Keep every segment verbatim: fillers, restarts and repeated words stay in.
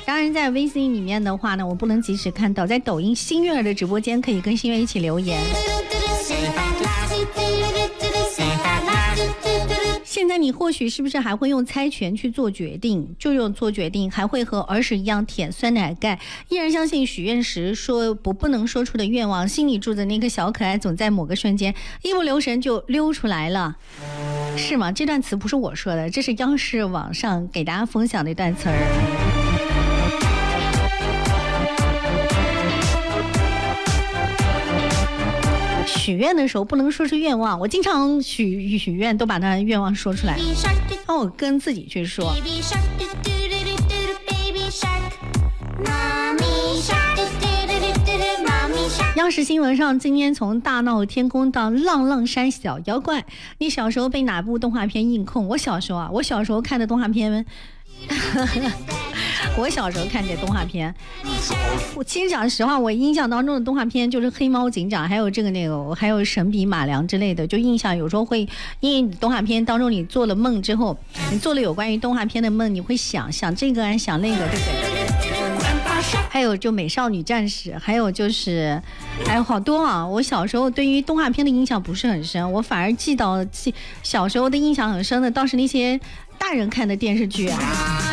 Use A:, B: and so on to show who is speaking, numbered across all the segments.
A: 当然在微信里面的话呢，我不能及时看到，在抖音新月儿的直播间可以跟新月一起留言。现在你或许是不是还会用猜拳去做决定，就用做决定，还会和儿时一样舔酸奶盖，依然相信许愿时说不不能说出的愿望，心里住的那个小可爱总在某个瞬间一不留神就溜出来了，是吗？这段词不是我说的，这是央视网上给大家分享的一段词儿。许愿的时候不能说出愿望，我经常许许愿都把那愿望说出来，让我跟自己去说。央视新闻上今天从大闹天宫到浪浪山小妖怪，你小时候被哪部动画片硬控？我小时候啊，我小时候看的动画片我小时候看这动画片，我其实讲实话，我印象当中的动画片就是黑猫警长，还有这个那个，还有神笔马良之类的，就印象有时候会因为你动画片当中你做了梦之后，你做了有关于动画片的梦，你会想想这个想那个，对不对？还有就美少女战士，还有就是还有好多啊。我小时候对于动画片的印象不是很深，我反而记到记小时候的印象很深的倒是那些大人看的电视剧啊。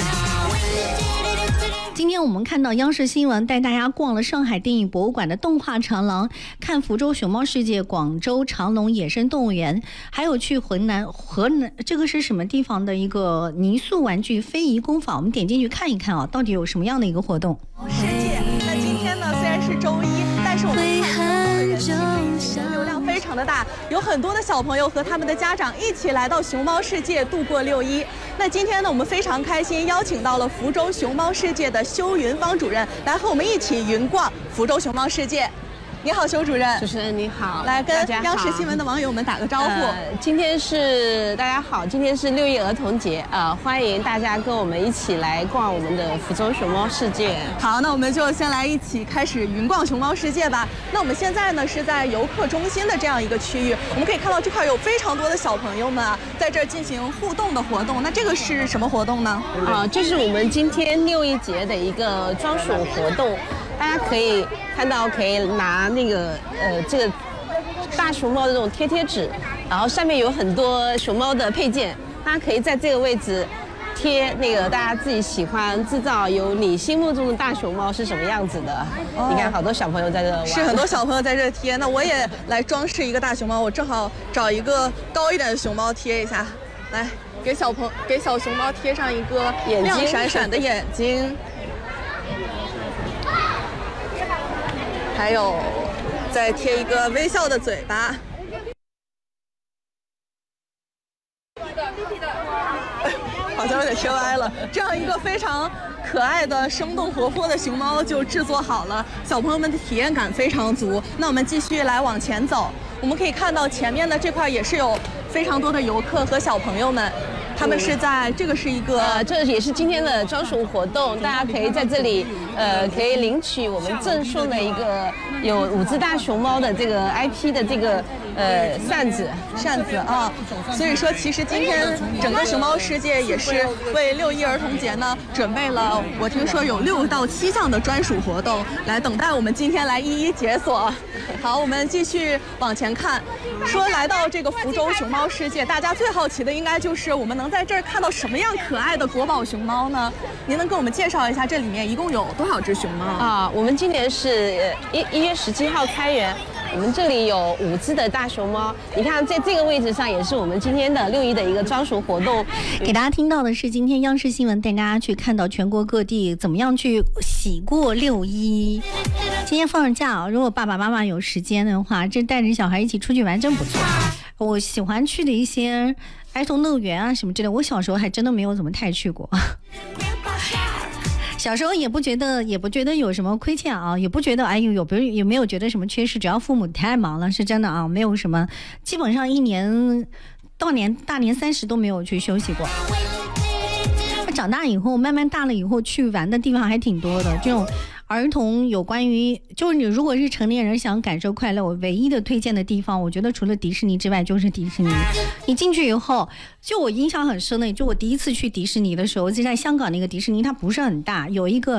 A: 今天我们看到央视新闻带大家逛了上海电影博物馆的动画长廊，看福州熊猫世界、广州长隆野生动物园，还有去河南河南这个是什么地方的一个泥塑玩具非遗工坊，我们点进去看一看啊，到底有什么样的一个活动。
B: 世界，那今天呢虽然是周一，但是我们看流量非常的大，有很多的小朋友和他们的家长一起来到熊猫世界度过六一。那今天呢，我们非常开心，邀请到了福州熊猫世界的修云芳主任来和我们一起云逛福州熊猫世界。你好，修主任。
C: 主持人你好，
B: 来跟央视新闻的网友们打个招呼。
C: 呃、今天是大家好，今天是六一儿童节，呃，欢迎大家跟我们一起来逛我们的福州熊猫世界。
B: 好，那我们就先来一起开始云逛熊猫世界吧。那我们现在呢是在游客中心的这样一个区域，我们可以看到这块有非常多的小朋友们啊，在这儿进行互动的活动。那这个是什么活动呢？
C: 啊、呃，这是我们今天六一节的一个专属活动。大家可以看到，可以拿那个呃这个大熊猫的这种贴贴纸，然后上面有很多熊猫的配件，大家可以在这个位置贴那个大家自己喜欢制造有你心目中的大熊猫是什么样子的。哦、你看好多小朋友在这玩，
B: 是很多小朋友在这贴。那我也来装饰一个大熊猫，我正好找一个高一点的熊猫贴一下，来给小朋给小熊猫贴上一个亮闪闪的眼睛。还有再贴一个微笑的嘴巴。好像有点贴歪了。这样一个非常可爱的生动活泼的熊猫就制作好了，小朋友们的体验感非常足。那我们继续来往前走，我们可以看到前面的这块也是有非常多的游客和小朋友们，他们是在这个是一个
C: 呃，这也是今天的专属活动，大家可以在这里呃可以领取我们赠送的一个有五只大熊猫的这个 I P 的这个呃扇子
B: 扇子啊。所以说其实今天整个熊猫世界也是为六一儿童节呢准备了，我听说有六到七项的专属活动来等待我们今天来一一解锁。好，我们继续往前看，说来到这个福州熊猫世界，大家最好奇的应该就是我们能在这儿看到什么样可爱的国宝熊猫呢？您能给我们介绍一下这里面一共有多少只熊猫
C: 啊？我们今年是一一月十七号开园，我们这里有五只的大熊猫。你看在这个位置上也是我们今天的六一的一个专属活动。
A: 给大家听到的是今天央视新闻带大家去看到全国各地怎么样去喜过六一。今天放假啊，如果爸爸妈妈有时间的话，这带着小孩一起出去玩真不错。我喜欢去的一些儿童乐园啊什么之类的，我小时候还真的没有怎么太去过。小时候也不觉得也不觉得有什么亏欠啊，也不觉得哎呦有不有没有觉得什么缺失，只要父母太忙了是真的啊，没有什么，基本上一年到年大年三十都没有去休息过。长大以后慢慢大了以后去玩的地方还挺多的，这种儿童有关于就是你如果是成年人想感受快乐，我唯一的推荐的地方我觉得除了迪士尼之外就是迪士尼。你进去以后就我印象很深的，就我第一次去迪士尼的时候，就在香港那个迪士尼，它不是很大，有一个